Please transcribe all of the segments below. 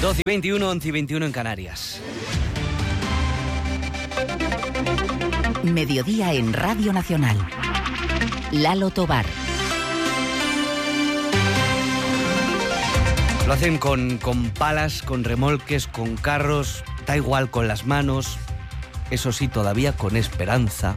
12:21, 11:21 en Canarias. Mediodía en Radio Nacional. Lalo Tobar. Lo hacen con palas, con remolques, con carros, da igual, con las manos, eso sí, todavía con esperanza.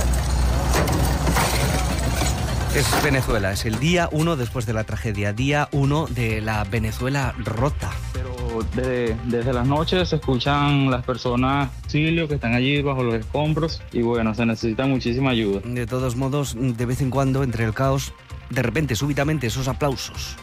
Es Venezuela, es el día 1 después de la tragedia, día 1 de la Venezuela rota. Pero desde las noches se escuchan las personas auxilio que están allí bajo los escombros y bueno, se necesita muchísima ayuda. De todos modos, de vez en cuando, entre el caos, de repente, súbitamente, esos aplausos.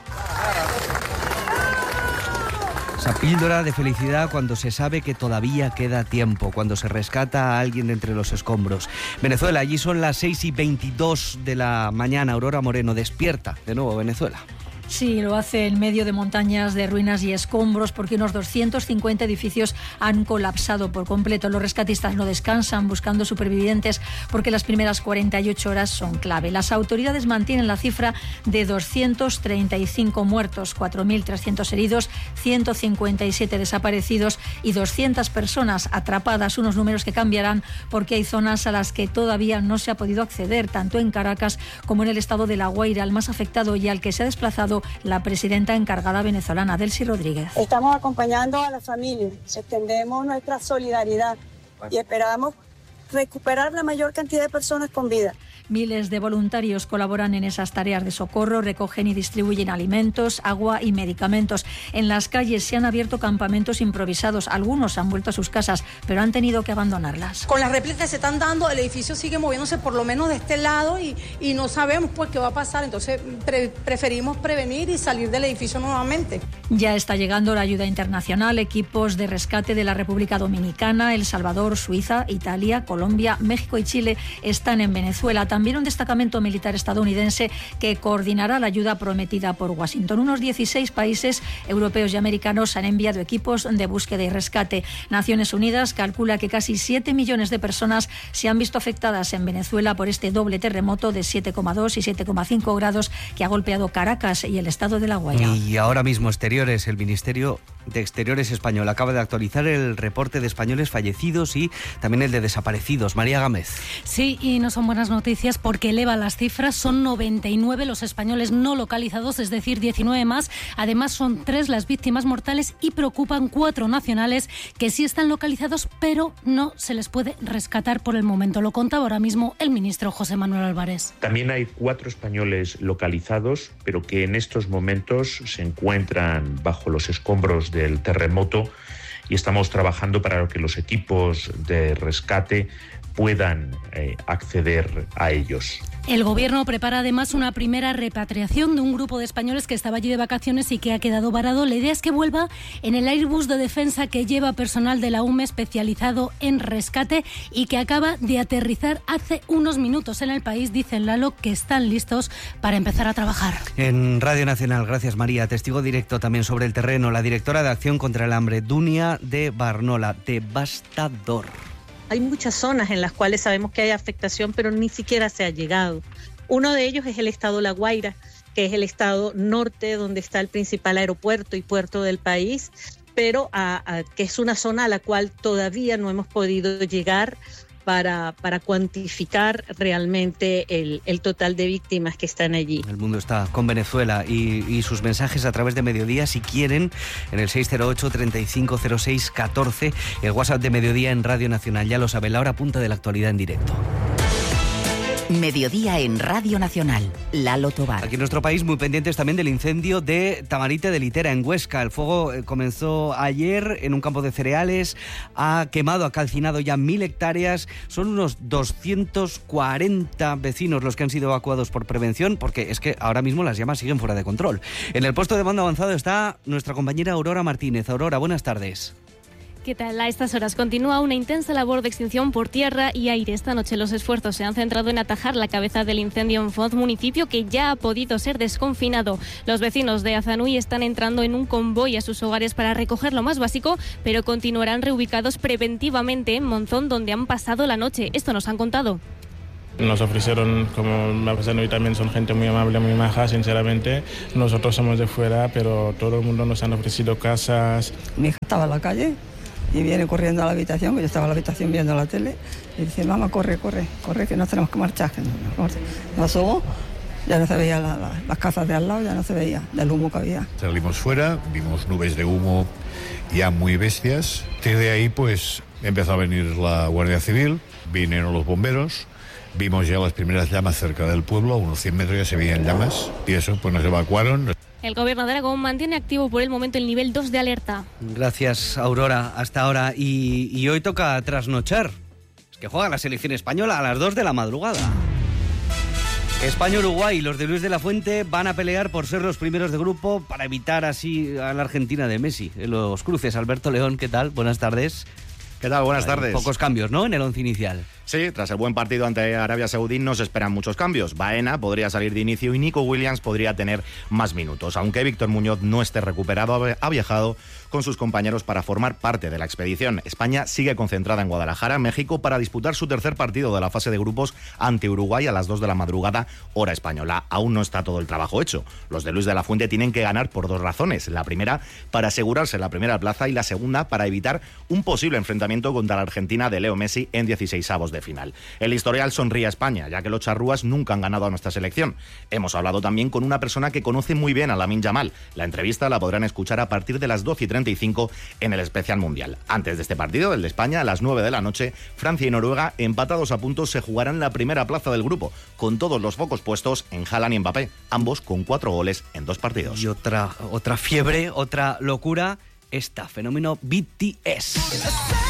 Esa píldora de felicidad cuando se sabe que todavía queda tiempo, cuando se rescata a alguien de entre los escombros. Venezuela, allí son las 6:22 de la mañana. Aurora Moreno, despierta de nuevo Venezuela. Sí, lo hace en medio de montañas de ruinas y escombros porque unos 250 edificios han colapsado por completo. Los rescatistas no descansan buscando supervivientes porque las primeras 48 horas son clave. Las autoridades mantienen la cifra de 235 muertos, 4.300 heridos, 157 desaparecidos y 200 personas atrapadas, unos números que cambiarán porque hay zonas a las que todavía no se ha podido acceder, tanto en Caracas como en el estado de La Guaira, el más afectado y al que se ha desplazado la presidenta encargada venezolana, Delcy Rodríguez. Estamos acompañando a las familias, extendemos nuestra solidaridad y esperamos recuperar la mayor cantidad de personas con vida. Miles de voluntarios colaboran en esas tareas de socorro, recogen y distribuyen alimentos, agua y medicamentos. En las calles se han abierto campamentos improvisados. Algunos han vuelto a sus casas, pero han tenido que abandonarlas. Con las réplicas que se están dando, el edificio sigue moviéndose por lo menos de este lado y no sabemos pues qué va a pasar. Entonces preferimos prevenir y salir del edificio nuevamente. Ya está llegando la ayuda internacional. Equipos de rescate de la República Dominicana, El Salvador, Suiza, Italia, Colombia, México y Chile están en Venezuela. También un destacamento militar estadounidense que coordinará la ayuda prometida por Washington. Unos 16 países europeos y americanos han enviado equipos de búsqueda y rescate. Naciones Unidas calcula que casi 7 millones de personas se han visto afectadas en Venezuela por este doble terremoto de 7,2 y 7,5 grados que ha golpeado Caracas y el estado de La Guaira. Y ahora mismo Exteriores, el Ministerio de Exteriores español acaba de actualizar el reporte de españoles fallecidos y también el de desaparecidos. María Gámez. Sí, y no son buenas noticias porque eleva las cifras. Son 99 los españoles no localizados, es decir, 19 más. Además, son 3 las víctimas mortales y preocupan 4 nacionales que sí están localizados, pero no se les puede rescatar por el momento. Lo contaba ahora mismo el ministro José Manuel Álvarez. También hay 4 españoles localizados, pero que en estos momentos se encuentran bajo los escombros del terremoto y estamos trabajando para que los equipos de rescate puedan acceder a ellos. El Gobierno prepara además una primera repatriación de un grupo de españoles que estaba allí de vacaciones y que ha quedado varado. La idea es que vuelva en el Airbus de defensa que lleva personal de la UME especializado en rescate y que acaba de aterrizar hace unos minutos en el país. Dicen Lalo que están listos para empezar a trabajar. En Radio Nacional, gracias María. Testigo directo también sobre el terreno, la directora de Acción contra el Hambre, Dunia de Barnola. Devastador. Hay muchas zonas en las cuales sabemos que hay afectación, pero ni siquiera se ha llegado. Uno de ellos es el estado La Guaira, que es el estado norte donde está el principal aeropuerto y puerto del país, pero que es una zona a la cual todavía no hemos podido llegar para cuantificar realmente el total de víctimas que están allí. El mundo está con Venezuela y sus mensajes a través de Mediodía, si quieren, en el 608-3506-14, el WhatsApp de Mediodía en Radio Nacional. Ya lo saben, la hora punta de la actualidad en directo. Mediodía en Radio Nacional. Lalo Tobar. Aquí en nuestro país muy pendientes también del incendio de Tamarite de Litera en Huesca. El fuego comenzó ayer en un campo de cereales, ha quemado, ha calcinado ya 1.000 hectáreas. Son unos 240 vecinos los que han sido evacuados por prevención, porque es que ahora mismo las llamas siguen fuera de control. En el puesto de mando avanzado está nuestra compañera Aurora Martínez. Aurora, buenas tardes. ¿Qué tal? A estas horas continúa una intensa labor de extinción por tierra y aire. Esta noche los esfuerzos se han centrado en atajar la cabeza del incendio en Foz, municipio que ya ha podido ser desconfinado. Los vecinos de Azanui están entrando en un convoy a sus hogares para recoger lo más básico, pero continuarán reubicados preventivamente en Monzón, donde han pasado la noche. Esto nos han contado. Nos ofrecieron, como me ha pasado hoy también, son gente muy amable, muy maja, sinceramente. Nosotros somos de fuera, pero todo el mundo nos han ofrecido casas. Mi hija estaba en la calle y viene corriendo a la habitación, que yo estaba en la habitación viendo la tele, y dice, mamá, corre, que nos tenemos que marchar. Nos asomó, ya no se veía las casas de al lado, ya no se veía del humo que había. Salimos fuera, vimos nubes de humo ya muy bestias. Desde ahí pues empezó a venir la Guardia Civil, vinieron los bomberos, vimos ya las primeras llamas cerca del pueblo, a unos 100 metros ya se veían llamas, y eso, pues nos evacuaron. El Gobierno de Aragón mantiene activo por el momento el nivel 2 de alerta. Gracias, Aurora, hasta ahora. Y hoy toca trasnochar. Es que juega la selección española a las 2 de la madrugada. España-Uruguay y los de Luis de la Fuente van a pelear por ser los primeros de grupo para evitar así a la Argentina de Messi. En los cruces, Alberto León, ¿qué tal? Buenas tardes. ¿Qué tal? Buenas tardes. Pocos cambios, ¿no?, en el once inicial. Sí, tras el buen partido ante Arabia Saudí no se esperan muchos cambios. Baena podría salir de inicio y Nico Williams podría tener más minutos. Aunque Víctor Muñoz no esté recuperado, ha viajado con sus compañeros para formar parte de la expedición. España sigue concentrada en Guadalajara, México, para disputar su tercer partido de la fase de grupos ante Uruguay a las 2 de la madrugada, hora española. Aún no está todo el trabajo hecho. Los de Luis de la Fuente tienen que ganar por 2 razones. La primera, para asegurarse la primera plaza, y la segunda, para evitar un posible enfrentamiento contra la Argentina de Leo Messi en 16avos de final. El historial sonríe a España, ya que los charrúas nunca han ganado a nuestra selección. Hemos hablado también con una persona que conoce muy bien a Lamine Yamal. La entrevista la podrán escuchar a partir de las 12:35 en el especial mundial. Antes de este partido, el de España, a las 9 de la noche, Francia y Noruega, empatados a puntos, se jugarán la primera plaza del grupo, con todos los focos puestos en Haaland y Mbappé, ambos con 4 goles en 2 partidos. Y otra fiebre, otra locura, esta fenómeno BTS.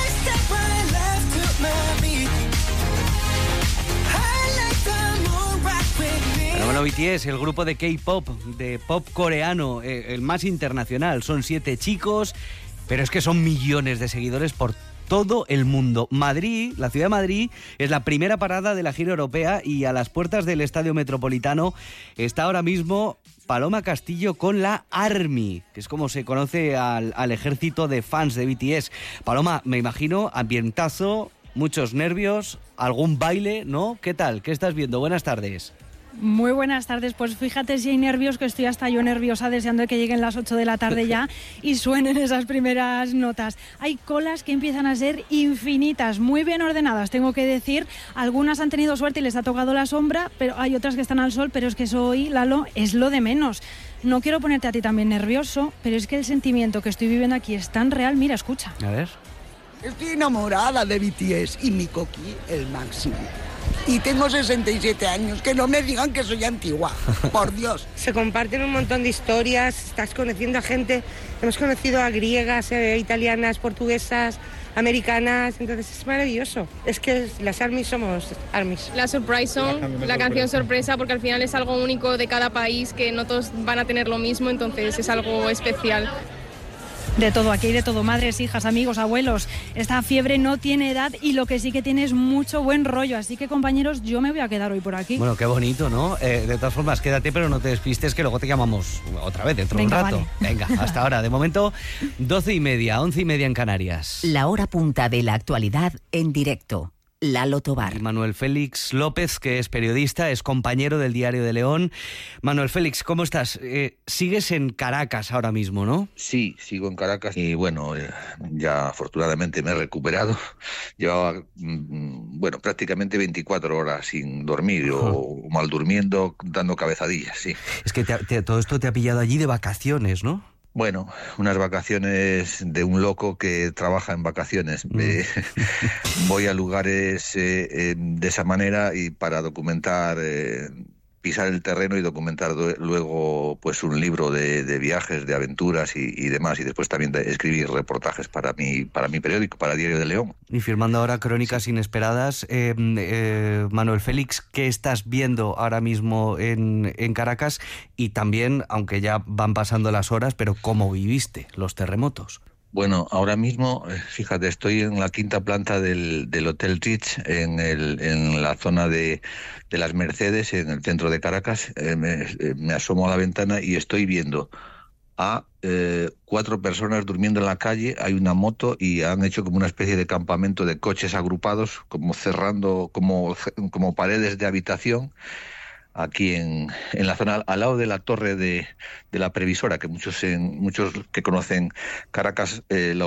Bueno, BTS, el grupo de K-pop, de pop coreano, el más internacional. Son 7 chicos, pero es que son millones de seguidores por todo el mundo. Madrid, la ciudad de Madrid, es la primera parada de la gira europea y a las puertas del Estadio Metropolitano está ahora mismo Paloma Castillo con la ARMY, que es como se conoce al ejército de fans de BTS. Paloma, me imagino, ambientazo, muchos nervios, algún baile, ¿no? ¿Qué tal? ¿Qué estás viendo? Buenas tardes. Muy buenas tardes, pues fíjate si hay nervios, que estoy hasta yo nerviosa deseando que lleguen las 8 de la tarde ya y suenen esas primeras notas. Hay colas que empiezan a ser infinitas, muy bien ordenadas, tengo que decir. Algunas han tenido suerte y les ha tocado la sombra, pero hay otras que están al sol, pero es que eso hoy, Lalo, es lo de menos. No quiero ponerte a ti también nervioso, pero es que el sentimiento que estoy viviendo aquí es tan real. Mira, escucha. A ver. Estoy enamorada de BTS y mi coqui el máximo. Y tengo 67 años, que no me digan que soy antigua, por Dios. Se comparten un montón de historias, estás conociendo a gente, hemos conocido a griegas, italianas, portuguesas, americanas, entonces es maravilloso. Es que las ARMYs somos ARMYs. La Surprise Song, la canción sorpresa, porque al final es algo único de cada país, que no todos van a tener lo mismo, entonces es algo especial. De todo, aquí hay de todo, madres, hijas, amigos, abuelos. Esta fiebre no tiene edad y lo que sí que tiene es mucho buen rollo. Así que, compañeros, yo me voy a quedar hoy por aquí. Bueno, qué bonito, ¿no? De todas formas, quédate, pero no te despistes, que luego te llamamos otra vez dentro de un rato. Vale. Venga, hasta ahora. De momento, 12:30, 11:30 en Canarias. La hora punta de la actualidad en directo. Lalo Tobar. Manuel Félix López, que es periodista, es compañero del Diario de León. Manuel Félix, ¿cómo estás? Sigues en Caracas ahora mismo, ¿no? Sí, sigo en Caracas y bueno, ya afortunadamente me he recuperado. Llevaba, prácticamente 24 horas sin dormir o mal durmiendo, dando cabezadillas, sí. Es que todo esto te ha pillado allí de vacaciones, ¿no? Bueno, unas vacaciones de un loco que trabaja en vacaciones. Voy a lugares de esa manera y para documentar, pisar el terreno y documentar luego pues un libro de viajes, de aventuras y demás. Y después también de escribir reportajes para mi periódico, para Diario de León. Y firmando ahora Crónicas Inesperadas. Manuel Félix, ¿qué estás viendo ahora mismo en Caracas? Y también, aunque ya van pasando las horas, pero ¿cómo viviste los terremotos? Bueno, ahora mismo, fíjate, estoy en la 5ª planta del Hotel Ritz, en la zona de las Mercedes, en el centro de Caracas. Me asomo a la ventana y estoy viendo a 4 personas durmiendo en la calle, hay una moto y han hecho como una especie de campamento de coches agrupados, como cerrando como paredes de habitación, aquí en la zona, al lado de la torre de la previsora, que muchos que conocen Caracas la